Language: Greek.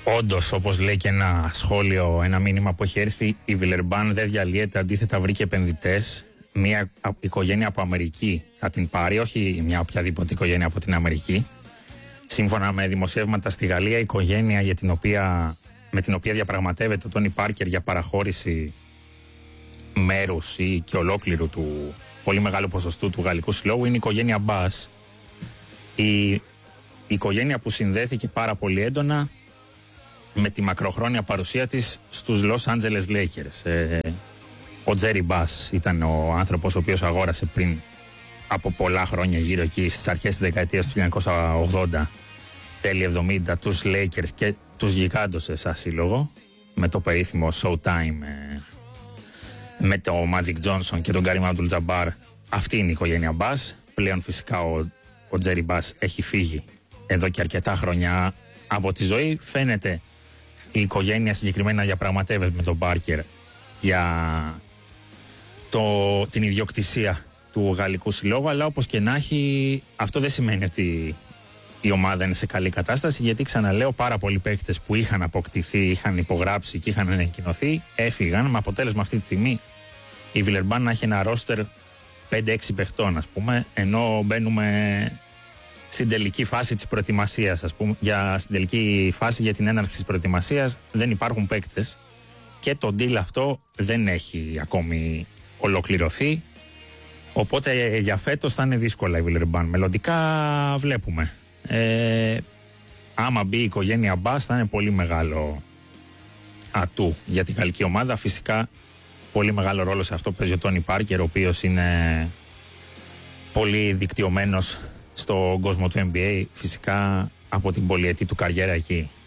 Όντως, όπως λέει και ένα σχόλιο, ένα μήνυμα που έχει έρθει, η Βιλερμπάν δεν διαλύεται, αντίθετα βρήκε επενδυτές. Μια οικογένεια από Αμερική θα την πάρει, όχι μια οποιαδήποτε οικογένεια από την Αμερική. Σύμφωνα με δημοσιεύματα στη Γαλλία, η οικογένεια με την οποία διαπραγματεύεται ο Τόνι Πάρκερ για παραχώρηση μέρους ή και ολόκληρου του πολύ μεγάλου ποσοστού του Γαλλικού Συλλόγου είναι η οικογένεια Μπάς. Η οικογένεια που συνδέθηκε πάρα πολύ έντονα με τη μακροχρόνια παρουσία της στους Los Angeles Lakers. Ο Τζέρι Μπάς ήταν ο άνθρωπος ο οποίος αγόρασε πριν από πολλά χρόνια, γύρω εκεί στις αρχές της δεκαετίας του 1980, τέλη 70, τους Lakers και τους γιγάντωσε σαν σύλλογο με το περίφημο Showtime, με το Magic Johnson και τον Kareem Abdul-Jabbar. Αυτή είναι η οικογένεια Μπάς. Πλέον φυσικά ο Τζέρι Μπάς έχει φύγει εδώ και αρκετά χρόνια από τη ζωή. Φαίνεται η οικογένεια συγκεκριμένα διαπραγματεύεται με τον Πάρκερ για την ιδιοκτησία του Γαλλικού Συλλόγου, αλλά όπως και να έχει, αυτό δεν σημαίνει ότι η ομάδα είναι σε καλή κατάσταση, γιατί ξαναλέω, πάρα πολλοί παίκτες που είχαν αποκτηθεί, είχαν υπογράψει και είχαν ανακοινωθεί έφυγαν, με αποτέλεσμα αυτή τη στιγμή η Βιλερμπάν να έχει ένα ρόστερ 5-6 παιχτών, ας πούμε, ενώ μπαίνουμε στην τελική φάση της προετοιμασίας, ας πούμε, στην τελική φάση για την έναρξη της προετοιμασίας δεν υπάρχουν παίκτες και το deal αυτό δεν έχει ακόμη ολοκληρωθεί, οπότε για φέτος θα είναι δύσκολα η Βιλερμπάν. Μελλοντικά βλέπουμε. Άμα μπει η οικογένεια Μπάς θα είναι πολύ μεγάλο ατού για την γαλλική ομάδα. Φυσικά πολύ μεγάλο ρόλο σε αυτό παίζει ο Τόνι Πάρκερ, ο οποίος είναι πολύ δικτυωμένος στον κόσμο του NBA, φυσικά από την πολυετή του καριέρα εκεί.